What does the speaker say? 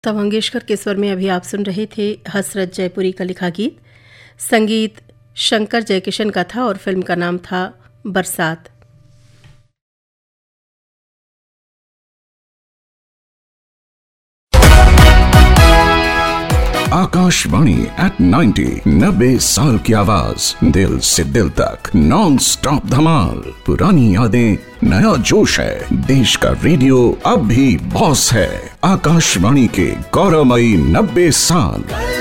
तब मंगेशकर के स्वर में अभी आप सुन रहे थे हसरत जयपुरी का लिखा गीत। संगीत शंकर जयकिशन का था और फिल्म का नाम था बरसात। आकाशवाणी एट 90 90 साल की आवाज, दिल से दिल तक नॉन स्टॉप धमाल। पुरानी यादें, नया जोश है। देश का रेडियो अब भी बॉस है। आकाशवाणी के गौरवमयी 90 साल।